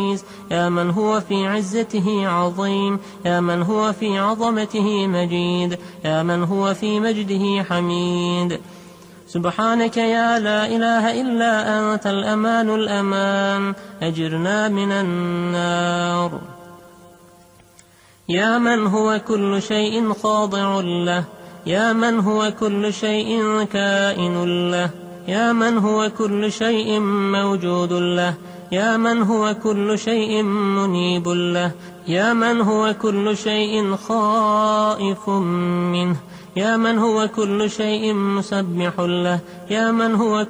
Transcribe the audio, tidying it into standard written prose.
يا من هو في عزته عظيم، يا من هو في عظمته مجيد، يا من هو في مجده حميد. سبحانك يا لا إله إلا أنت الأمان الأمان، أجرنا من النار. يا من هو كل شيء خاضع له، يا من هو كل شيء كائن له، يا من هو كل شيء موجود له، يا من هو كل شيء منيب له، يا من هو كل شيء خائف منه، يا من هو كل شيء مسبح له، يا من هو